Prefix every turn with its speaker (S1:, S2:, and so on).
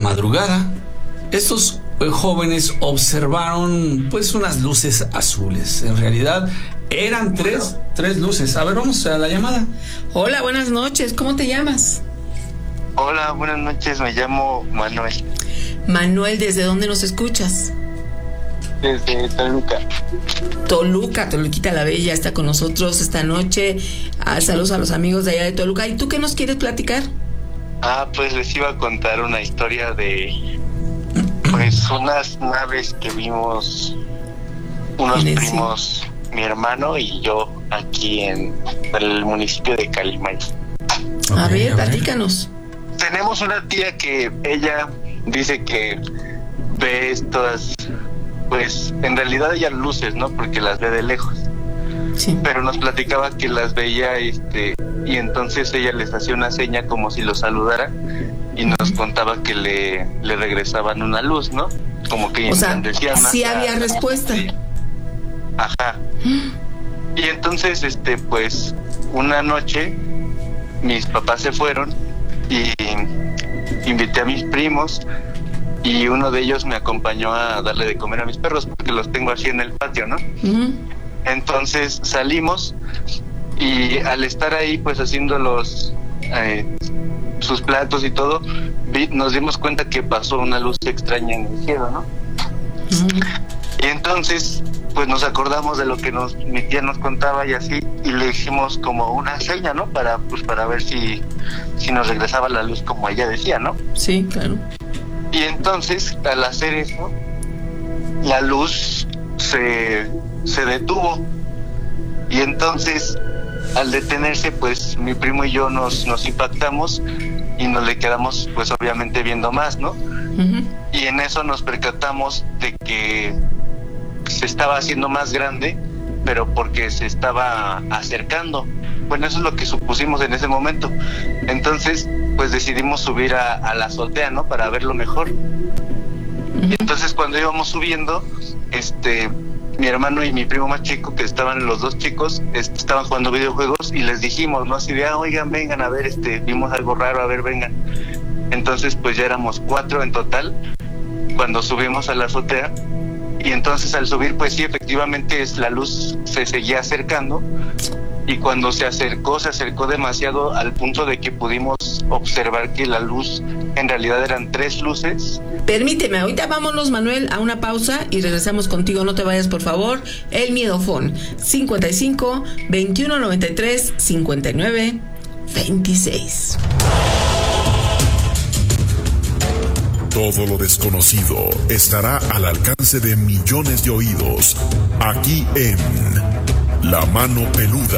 S1: madrugada, estos jóvenes observaron pues unas luces azules. En realidad eran tres luces. A ver, vamos a la llamada.
S2: Hola, buenas noches. ¿Cómo te llamas?
S3: Hola, buenas noches. Me llamo Manuel.
S2: Manuel, ¿desde dónde nos escuchas?
S3: Desde Toluca.
S2: Toluquita la Bella está con nosotros esta noche. Saludos a los amigos de allá de Toluca. ¿Y tú qué nos quieres platicar?
S3: Pues les iba a contar una historia de pues unas naves que vimos unos primos, mi hermano y yo, aquí en el municipio de Calimay.
S2: A ver, platícanos.
S3: Tenemos una tía que ella dice que ve estas, pues en realidad ella luces, ¿no? Porque las ve de lejos.
S2: Sí.
S3: Pero nos platicaba que las veía y entonces ella les hacía una seña como si los saludara y nos contaba que le regresaban una luz, ¿no? Como que
S2: decían sí había respuesta.
S3: Sí. Ajá. Y entonces pues una noche mis papás se fueron y invité a mis primos y uno de ellos me acompañó a darle de comer a mis perros porque los tengo así en el patio, ¿no? Entonces salimos y al estar ahí pues haciendo sus platos y todo, nos dimos cuenta que pasó una luz extraña en el cielo, ¿no? Y entonces pues nos acordamos de lo que mi tía nos contaba y así, y le hicimos como una seña, ¿no? Para ver si nos regresaba la luz como ella decía, ¿no?
S2: Sí, claro.
S3: Y entonces al hacer eso la luz se detuvo y entonces al detenerse pues mi primo y yo nos impactamos y nos le quedamos pues obviamente viendo más, ¿no? Y en eso nos percatamos de que se estaba haciendo más grande, pero porque se estaba acercando. Bueno, eso es lo que supusimos en ese momento. Entonces pues decidimos subir a la azotea, ¿no? Para verlo mejor. Y entonces cuando íbamos subiendo, mi hermano y mi primo más chico, que estaban los dos chicos, estaban jugando videojuegos y les dijimos, ¿no? Así de, oigan, vengan a ver, vimos algo raro, a ver, vengan. Entonces pues ya éramos 4 en total cuando subimos a la azotea y entonces al subir pues sí, efectivamente la luz se seguía acercando y cuando se acercó demasiado al punto de que pudimos observar que la luz en realidad eran 3 luces.
S2: Permíteme, ahorita vámonos, Manuel, a una pausa y regresamos contigo, no te vayas por favor. El Miedofón 55 21 93 59 26.
S4: Todo lo desconocido estará al alcance de millones de oídos, aquí en La Mano Peluda,